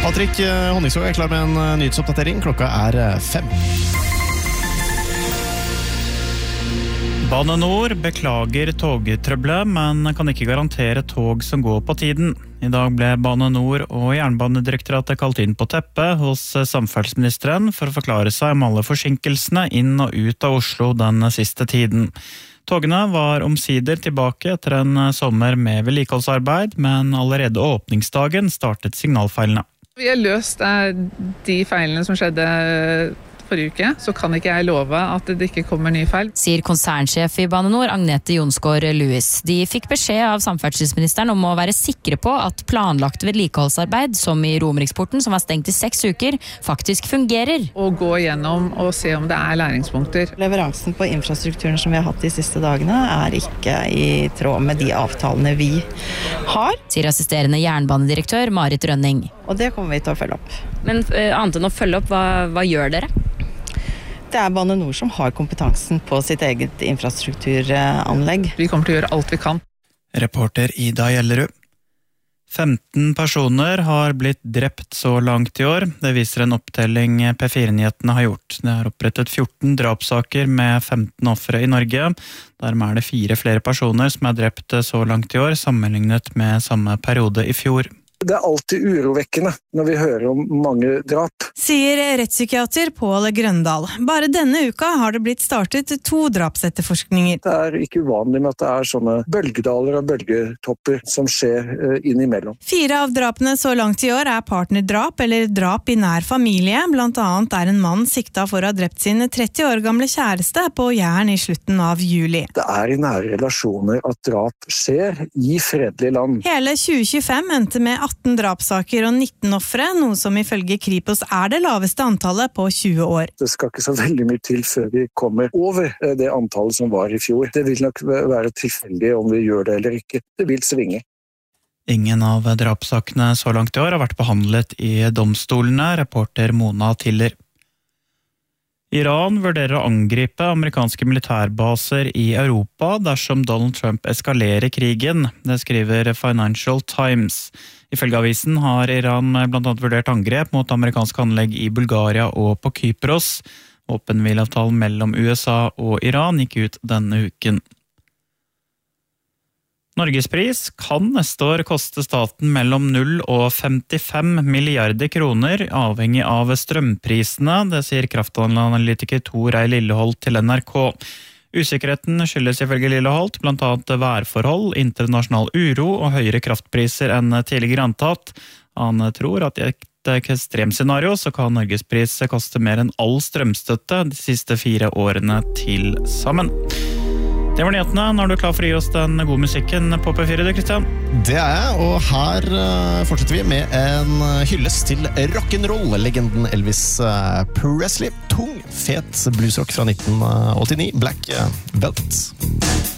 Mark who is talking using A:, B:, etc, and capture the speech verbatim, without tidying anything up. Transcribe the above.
A: Patrick Honningsvåg er klar med en nyhetsoppdatering. Klokka er fem.
B: Bane Nor beklager togtrøbbelet, men kan ikke garantere tog som går på tiden. I dag ble Bane Nor og Jernbanedirektoratet kalt inn på teppet hos samferdselsministeren for å forklare seg om alle forsinkelsene inn og ut av Oslo den siste tiden. Togene var omsider tilbake etter en sommer med vedlikeholdsarbeid, men allerede åpningsdagen startet signalfeilene.
C: Vi har løst de feilene som skjedde forrige uke, så kan ikke jeg love at det ikke kommer nye feil.
D: Sier konsernsjef i Bane Nor, Agnete Jonsgaard Lewis. De fikk beskjed av samferdselsministeren om å være sikre på at planlagt vedlikeholdsarbeid, som i Romeriksporten, som var stengt i seks uker, faktisk fungerer.
C: Og gå gjennom og se om det er læringspunkter.
E: Leveransen på infrastrukturen som vi har hatt de siste dagene er ikke i tråd med de avtalene vi har.
D: Sier assisterende jernbanedirektør Marit Rønning.
E: Og det kommer vi til å følge opp.
D: Men uh, annet enn å følge opp, hva, hva gjør dere?
E: Det er Bane Nor som har kompetansen på sitt eget infrastrukturanlegg.
C: Vi kommer til å gjøre alt vi kan.
B: Reporter Ida Gjellerud. femten personer har blitt drept så langt i år. Det viser en opptelling P fire-nyhetene har gjort. Det er opprettet fjorten drapssaker med femten ofre i Norge. Dermed er det fire flere personer som er drept så langt i år, sammenlignet med samme periode i fjor.
F: Det er alltid urovekkende når vi hører om mange drap.
G: Sier rettspsykiater Pål Grøndal. Bare denne uka har det blitt startet to drapsetterforskninger.
F: Det er ikke uvanlig med at det er sånne bølgedaler og bølgetopper som skjer innimellom.
G: Fire av drapene så langt i år er partnerdrap eller drap i nær familie. Blant annet er en mann sikta for å ha drept sin tretti år gamle kjæreste på Jæren i slutten av juli.
F: Det er i nære relasjoner at drap skjer i fredelige land.
G: Hele tjue tjuefem endte med atten drapssaker og nitten ofre, noe som ifølge Kripos er det laveste antallet på tjue år.
F: Det skal ikke så veldig mye til før vi kommer over det antallet som var i fjor. Det vil nok være tilfeldig om vi gjør det eller ikke. Det vil svinge.
B: Ingen av drapssakene så langt i år har vært behandlet i domstolene, reporter Mona Tiller. Iran vurderer å angripe amerikanske militærbaser i Europa dersom Donald Trump eskalerer krigen. Det skriver Financial Times. Ifølge avisen har Iran blant annet vurdert angrep mot amerikanske anlegg i Bulgaria og på Kypros. Våpenhvileavtalen mellom U S A og Iran gikk ut denne uken. Norgespris kan neste år koste staten mellom null og femtifem milliarder kroner, avhengig av strømprisene, det sier kraftanalytiker Tor Ei Lilleholt til N R K. Usikkerheten skyldes ifølge Lilleholt blant annet værforhold, internasjonal uro og høyere kraftpriser enn tidligere antatt. Han tror at i et ekstremscenario så kan Norgespris koste mer enn all strømstøtte de siste fire årene til sammen. Det var nyhetene. Nå er du klar for å gi oss den gode musikken på P fire, Kristian?
A: Det er jeg, og her fortsetter vi med en hyllest til rock'n'roll-legenden Elvis Presley. Tung, fet bluesrock fra nitten åttini, Black Velvet.